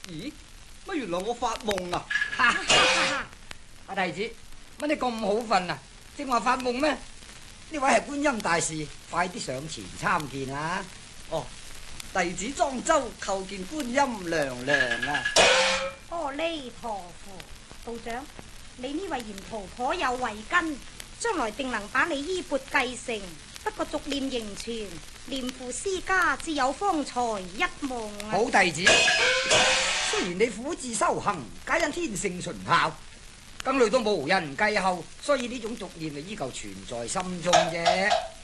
咦？乜原來我發夢啊？ 阿弟子，乜你咁好瞓啊？正話發夢咩？呢位係觀音大士，快啲上前參見啦！ 哦，弟子莊周叩見觀音娘娘啊！ 阿彌陀佛，道長，你呢位賢徒頗有慧根，將來定能把你衣缽繼承。不過俗念仍存，念父思家，只有方才一夢啊！ 好弟子，雖然你苦自修行，皆因天性純樸，更累到無人繼後，所以呢種俗念就依舊存在心中啫。